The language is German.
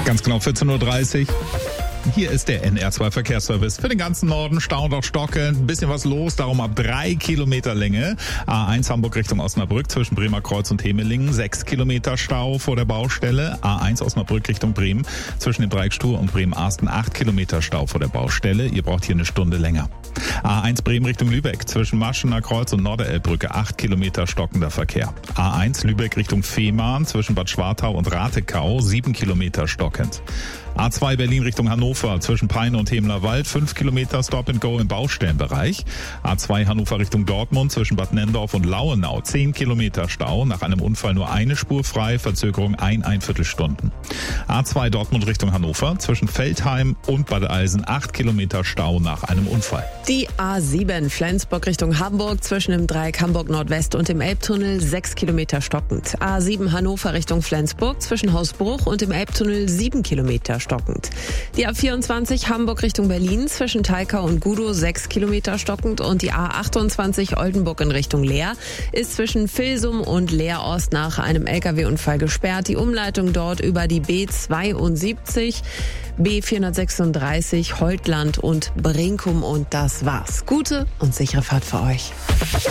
Ganz genau 14.30 Uhr. Hier ist der NR2 Verkehrsservice. Für den ganzen Norden Stau und auch Stocken. Ein bisschen was los, darum ab 3 Kilometer Länge. A1 Hamburg Richtung Osnabrück zwischen Bremer Kreuz und Hemelingen. 6 Kilometer Stau vor der Baustelle. A1 Osnabrück Richtung Bremen zwischen dem Dreieck Stur und Bremen-Arsten. 8 Kilometer Stau vor der Baustelle. Ihr braucht hier eine Stunde länger. A1 Bremen Richtung Lübeck zwischen Maschener Kreuz und Norderelbbrücke. 8 Kilometer stockender Verkehr. A1 Lübeck Richtung Fehmarn zwischen Bad Schwartau und Ratekau. 7 Kilometer stockend. A2 Berlin Richtung Hannover zwischen Peine und Hemler Wald, 5 Kilometer Stop and Go im Baustellenbereich. A2 Hannover Richtung Dortmund zwischen Bad Nendorf und Lauenau, 10 Kilometer Stau. Nach einem Unfall nur eine Spur frei, Verzögerung 1,25 Stunden. A2 Dortmund Richtung Hannover zwischen Feldheim und Bad Eilsen, 8 Kilometer Stau nach einem Unfall. Die A7 Flensburg Richtung Hamburg zwischen dem Dreieck Hamburg Nordwest und dem Elbtunnel, 6 Kilometer stockend. A7 Hannover Richtung Flensburg zwischen Hausbruch und dem Elbtunnel, 7 Kilometer stockend. Die A24 Hamburg Richtung Berlin zwischen Thalkau und Gudow 6 Kilometer stockend und die A28 Oldenburg in Richtung Leer ist zwischen Vilsum und Leer-Ost nach einem LKW-Unfall gesperrt. Die Umleitung dort über die B72, B436 Holtland und Brinkum und das war's. Gute und sichere Fahrt für euch.